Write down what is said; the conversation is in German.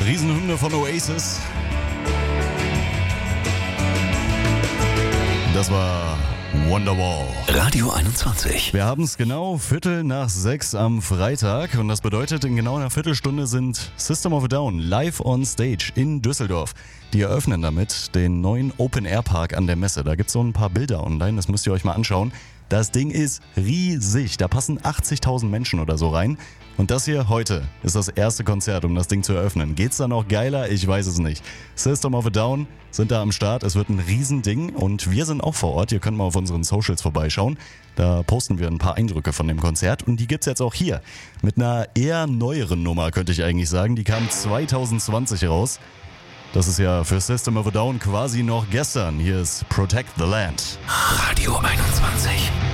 Riesenhymne von Oasis. Das war Wonderwall. Radio 21. Wir haben es genau 5:45 am Freitag und das bedeutet, in genau einer Viertelstunde sind System of a Down live on stage in Düsseldorf. Die eröffnen damit den neuen Open-Air-Park an der Messe. Da gibt es so ein paar Bilder online, das müsst ihr euch mal anschauen. Das Ding ist riesig, da passen 80.000 Menschen oder so rein. Und das hier heute ist das erste Konzert, um das Ding zu eröffnen. Geht's da noch geiler? Ich weiß es nicht. System of a Down sind da am Start, es wird ein Riesending und wir sind auch vor Ort. Ihr könnt mal auf unseren Socials vorbeischauen. Da posten wir ein paar Eindrücke von dem Konzert und die gibt's jetzt auch hier. Mit einer eher neueren Nummer, könnte ich eigentlich sagen. Die kam 2020 raus. Das ist ja für System of a Down quasi noch gestern. Hier ist Protect the Land. Radio 21.